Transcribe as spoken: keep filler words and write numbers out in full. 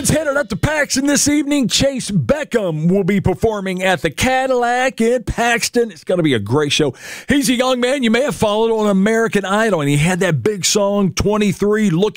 Headed up to Paxton this evening. Chase Beckham will be performing at the Cadillac in Paxton. It's going to be a great show. He's a young man you may have followed on American Idol, and he had that big song, twenty-three, Look